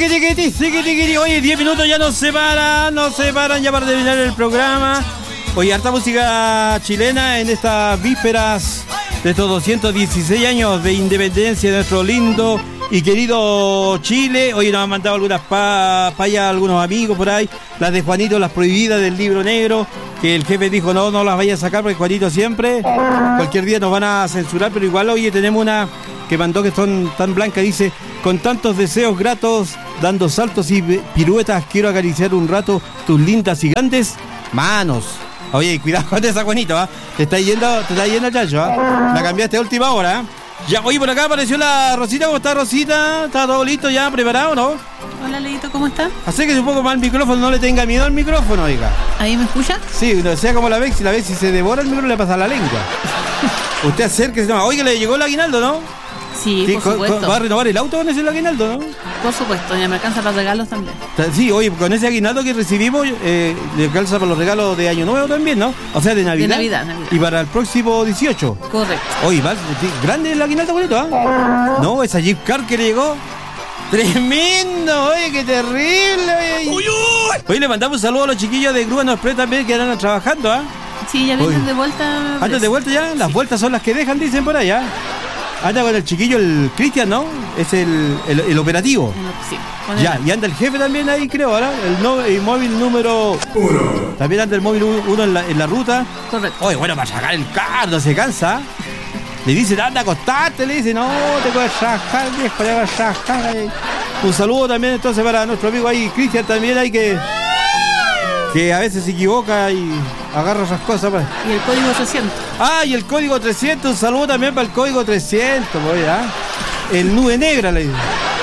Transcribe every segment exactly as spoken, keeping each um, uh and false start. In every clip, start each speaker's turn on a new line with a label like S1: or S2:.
S1: tiqui, tiqui, tiqui, tiqui. Oye, diez minutos ya nos separan, nos separan ya para terminar el programa. Oye, harta música chilena en estas vísperas de estos doscientos dieciséis años de independencia de nuestro lindo y querido Chile. Oye, nos han mandado algunas pa payas, algunos amigos por ahí. Las de Juanito, las prohibidas del libro negro, que el jefe dijo no, no las vaya a sacar porque Juanito siempre, cualquier día nos van a censurar, pero igual, oye, tenemos una que mandó que son tan blancas, dice: con tantos deseos gratos, dando saltos y piruetas, quiero acariciar un rato tus lindas y grandes manos. Oye, cuidado con esa, Juanito, ¿ah? ¿eh? Te está yendo, te está yendo el chacho, ¿ah? ¿eh? La cambiaste a última hora, ¿eh? Ya, oye, por acá apareció la Rosita. ¿Cómo está, Rosita? ¿Está todo listo ya, preparado, no?
S2: Hola, Leito, ¿cómo está?
S1: Acérquese un poco más al micrófono, no le tenga miedo al micrófono, oiga.
S2: ¿Ahí me escucha?
S1: Sí, no sea como la vez, si la vez si se devora el micrófono le pasa la lengua. Usted acérquese nomás. Oiga, le llegó el aguinaldo, ¿no?
S2: Sí, sí, por
S1: con,
S2: supuesto.
S1: Con, ¿va a renovar el auto con ese aguinaldo, no?
S2: Por supuesto, ya me alcanza para regalos también.
S1: Sí, oye, con ese aguinaldo que recibimos, eh, le alcanza para los regalos de Año Nuevo también, ¿no? O sea, de Navidad.
S2: De Navidad, Navidad.
S1: Y para el próximo dieciocho.
S2: Correcto.
S1: Oye, va, grande el aguinaldo, bonito, ¿ah? ¿eh? No, esa Jeep Car que le llegó. ¡Tremendo! Oye, qué terrible. Oye, uy, uy. Oye, le mandamos un saludo a los chiquillos de Grúa Norpre también que andan trabajando, ¿ah? ¿eh?
S2: Sí, ya vienen de vuelta.
S1: ¿Andan de vuelta ya? Las sí. Vueltas son las que dejan, dicen por allá. Anda con el chiquillo, el Cristian, ¿no? Es el, el, el operativo.
S2: Sí,
S1: ya, y anda el jefe también ahí, creo, ¿verdad? El, no, el móvil número uno. También anda el móvil uno en la, en la ruta.
S2: Correcto.
S1: Oye, bueno, para sacar el carro, se cansa. Le dicen, anda a acostarte, le dicen, no, te puedes rajar, viejo, te vas a rajar. Un saludo también entonces para nuestro amigo ahí, Cristian, también hay que... que a veces se equivoca y agarra esas cosas. Pues.
S2: Y el código trescientos.
S1: Ah, y el código trescientos, un saludo también para el código trescientos, pues, ¿ah? El nube negra, le digo.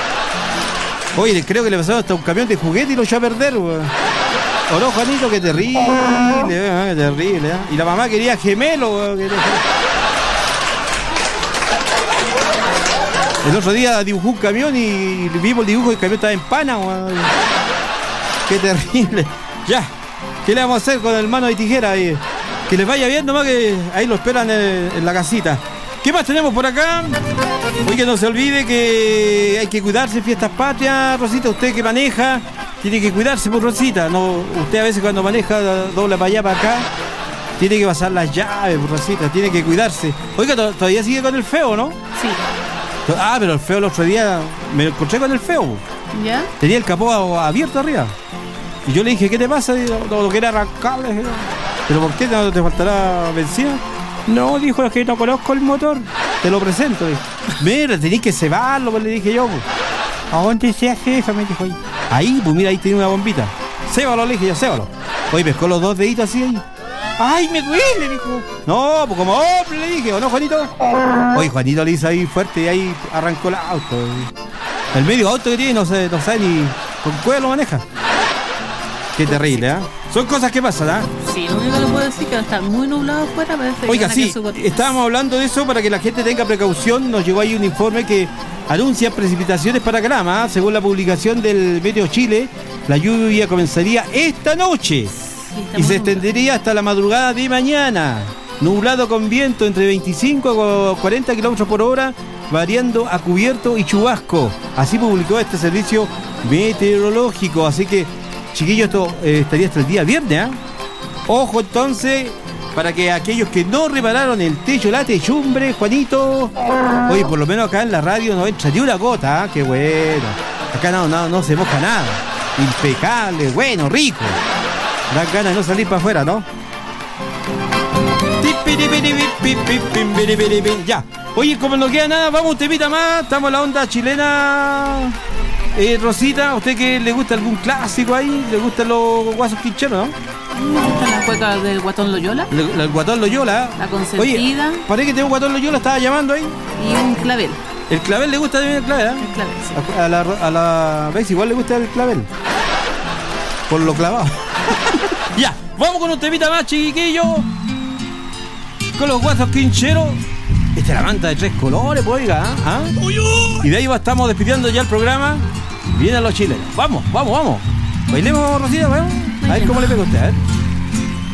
S1: Oye, creo que le pasó hasta un camión de juguete y lo echó a perder, pues. O no, Juanito, qué terrible, ¿eh? Qué terrible, ¿eh? Y la mamá quería gemelo, pues. El otro día dibujó un camión y vimos el dibujo y el camión estaba en pana, pues. Qué terrible. Ya. ¿Qué le vamos a hacer con el mano de tijera ahí? Que les vaya bien nomás, que ahí lo esperan en, en la casita. ¿Qué más tenemos por acá? Oye, que no se olvide que hay que cuidarse, fiestas patrias, Rosita. Usted que maneja, tiene que cuidarse, por Rosita. No, usted a veces cuando maneja dobla para allá, para acá. Tiene que pasar las llaves, por Rosita. Tiene que cuidarse. Oiga, todavía sigue con el feo, ¿no?
S2: Sí.
S1: Ah, pero el feo el otro día me encontré con el feo.
S2: ¿Ya?
S1: Tenía el capó abierto arriba. Y yo le dije, ¿qué te pasa? No, lo que era arrancable. ¿Pero por qué? ¿No te faltará benzina? No, dijo, es que no conozco el motor. Te lo presento. Dijo. Mira, tenés que cebarlo, pues le dije yo. Pues. ¿A dónde se hace eso? Me dijo ahí. Ahí, pues mira, ahí tiene una bombita. Cébalo, le dije yo, cébalo. Oye, pescó los dos deditos así ahí. ¡Ay, me duele! Dijo. No, pues como hombre le dije, ¿o no, Juanito? Oye, Juanito le hizo ahí fuerte y ahí arrancó el auto. El medio auto que tiene no, se, no sabe ni con cuál lo maneja. Qué terrible, ¿eh? Son cosas que pasan, ¿ah? ¿eh?
S2: Sí, lo único que le puedo decir es que está muy nublado afuera.
S1: Oiga, sí, estábamos hablando de eso para que la gente tenga precaución. Nos llegó ahí un informe que anuncia precipitaciones para Calama. Según la publicación del Meteo Chile, la lluvia comenzaría esta noche sí, y se extendería hasta la madrugada de mañana. Nublado con viento entre veinticinco a cuarenta kilómetros por hora, variando a cubierto y chubasco. Así publicó este servicio meteorológico. Así que, chiquillos, esto eh, estaría hasta el día viernes, ¿eh? Ojo entonces, para que aquellos que no repararon el techo, la techumbre, Juanito, oye, por lo menos acá en la radio no entra ni una gota, ¿eh? Qué bueno. Acá no, no, no se moja nada. Impecable, bueno, rico. Dan ganas de no salir para afuera, ¿no? Ya. Oye, como no queda nada, vamos un temita más. Estamos en la onda chilena. Eh, Rosita, ¿a usted que le gusta algún clásico ahí? ¿Le gustan los guasos quincheros, no?
S2: Me gustan las cuecas del Guatón Loyola.
S1: El, el Guatón Loyola.
S2: La consentida.
S1: Oye, parece que tengo un Guatón Loyola, estaba llamando ahí.
S2: Y un clavel.
S1: ¿El clavel le gusta también el clavel, eh?
S2: El clavel, sí.
S1: A, a la, a la vez igual le gusta el clavel. Por lo clavado. Ya, vamos con un temita más, chiquillo. Con los guasos quincheros. Esta es la manta de tres colores, pues, oiga, ¿eh? Y de ahí va, estamos despidiendo ya el programa. Vienen los chilenos. Vamos, vamos, vamos. Bailemos, Rosita, vamos. A ver cómo le pega a usted, a ver.